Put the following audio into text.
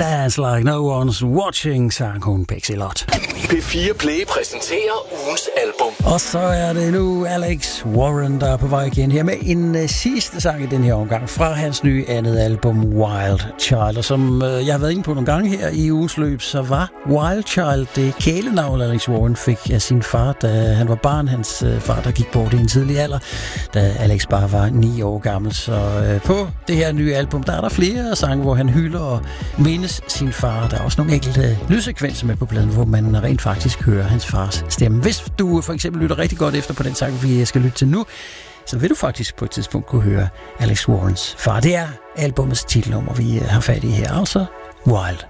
Dance Like No One's Watching, sang hun Pixie Lott. P4 Play præsenterer ugens album. Og så er det nu Alex Warren, der er på vej igen her med en sidste sang i den her omgang fra hans nye andet album Wild Child. Og som jeg har været inde på nogle gange her i ugens løb, så var Wild Child det kælenavn, Alex Warren fik af sin far, da han var barn. Hans far, der gik bort i en tidlig alder, da Alex bare var 9 år gammel. Så på det her nye album, der er der flere sange, hvor han hylder og mindes sin far. Der er også nogle enkelte lydsekvenser med på pladen, hvor man rent faktisk hører hans fars stemme. Hvis du for eksempel lytter rigtig godt efter på den sang, vi skal lytte til nu, så vil du faktisk på et tidspunkt kunne høre Alex Warrens far. Det er albumets titelnummer, vi har fat i her, altså Wild